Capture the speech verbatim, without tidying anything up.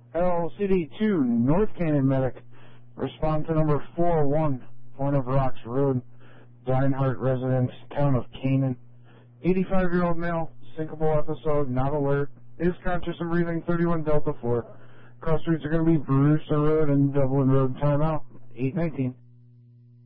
L C D two, North Canyon Medic. Respond to number four one, Point of Rocks Road, Dinehart residence, town of Canaan. eighty-five-year-old male, syncopal episode, not alert, is conscious and breathing, thirty-one Delta four. Cross streets are going to be Brewster Road and Dublin Road. Timeout, eight nineteen.